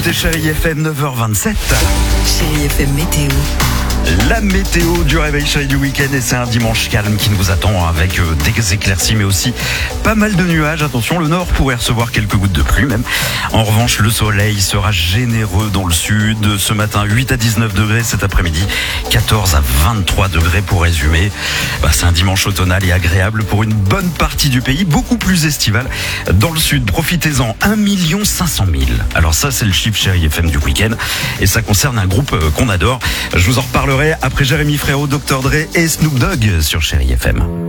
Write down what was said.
écoutez Chérie FM 9h27. Chérie FM météo. La météo du réveil chéri du week-end, et c'est un dimanche calme qui nous attend avec des éclaircies mais aussi pas mal de nuages. Attention, le nord pourrait recevoir quelques gouttes de pluie même. En revanche, le soleil sera généreux dans le sud. Ce matin, 8 à 19 degrés, cet après-midi 14 à 23 degrés pour résumer. C'est un dimanche automnal et agréable pour une bonne partie du pays, beaucoup plus estival. Dans le sud, profitez-en, 1 500 000. Alors ça, c'est le chiffre Chéri FM du week-end et ça concerne un groupe qu'on adore. Je vous en reparlerai après Jérémy Frérot, Dr Dre et Snoop Dogg sur Chéri FM.